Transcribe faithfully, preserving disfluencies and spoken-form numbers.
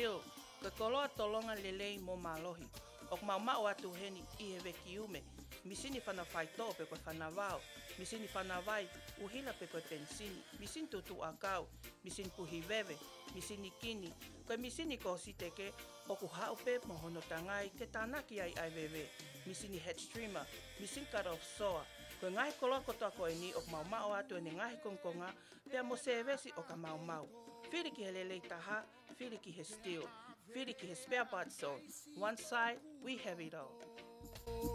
steel, ka koloa tolonga lelei mo malohi. Ok mau mau atu heni i he weki ume. Misini whana whai tō pe koe whana wao. Misini whana wai uhila pe koe pensini. Misini tutu a kau. Misini puhi wewe. Misini kini. Koe misini ko siteke o ku hao pe mohono tangai ke tānaki ai ai wewe. Misini head streamer. Misini cut off soa. Koe ngahi koloa kotoa koe ni o mau mau atu ene ngahi kongkonga pea mo se wesi o ka mau mau. Whiri ki he lelei taha, whiri ki he steel. Whiri ki he spare parts zone. One side, we have it all.